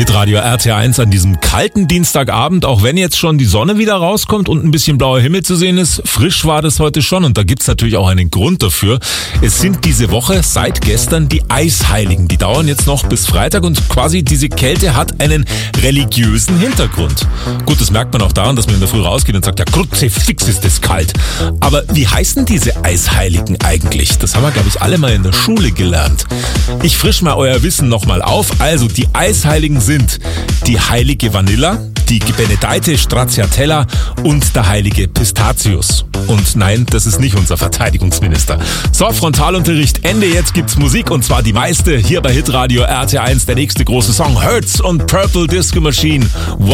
Hitradio RT1 an diesem kalten Dienstagabend, auch wenn jetzt schon die Sonne wieder rauskommt und ein bisschen blauer Himmel zu sehen ist, frisch war das heute schon und da gibt's natürlich auch einen Grund dafür. Es sind diese Woche seit gestern die Eisheiligen. Die dauern jetzt noch bis Freitag und quasi diese Kälte hat einen religiösen Hintergrund. Gut, das merkt man auch daran, dass man in der Früh rausgeht und sagt, ja, Kruzifix ist es kalt. Aber wie heißen diese Eisheiligen eigentlich? Das haben wir, glaube ich, alle mal in der Schule gelernt. Ich frisch mal euer Wissen nochmal auf. Also, die Eisheiligen sind die heilige Vanilla, die Benedeite Stracciatella und der heilige Pistazius. Und nein, das ist nicht unser Verteidigungsminister. So, Frontalunterricht, Ende. Jetzt gibt's Musik und zwar die meiste hier bei Hitradio RT1. Der nächste große Song, Hurts und Purple Disco Machine.